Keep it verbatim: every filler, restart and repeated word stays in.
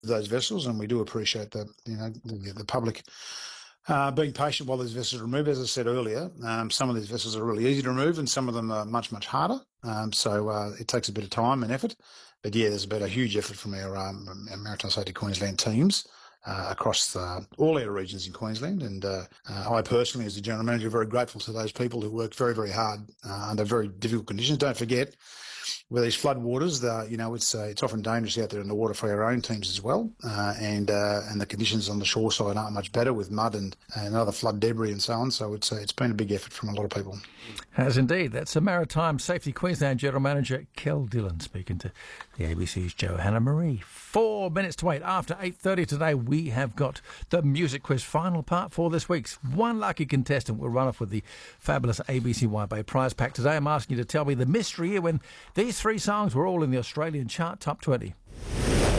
those vessels, and we do appreciate that, you know, the, the public uh, being patient while these vessels are removed. As I said earlier, um, some of these vessels are really easy to remove and some of them are much, much harder. Um, so uh, it takes a bit of time and effort. But yeah, there's been a huge effort from our, um, our Maritime Safety Queensland teams uh, across uh, all our regions in Queensland. And uh, uh, I personally, as the General Manager, are very grateful to those people who work very, very hard uh, under very difficult conditions. Don't forget, with these flood waters, uh, you know, it's uh, it's often dangerous out there in the water for our own teams as well, uh, and uh, and the conditions on the shore side aren't much better with mud and, and other flood debris and so on. So it's uh, it's been a big effort from a lot of people. Has indeed. That's the Maritime Safety Queensland General Manager Kel Dillon speaking to the A B C's Johanna Marie. Four minutes to eight after eight thirty today. We have got the music quiz final part for this week's. One lucky contestant will run off with the fabulous A B C Wide Bay prize pack. Today I'm asking you to tell me the mystery year when these three songs were all in the Australian chart top twenty.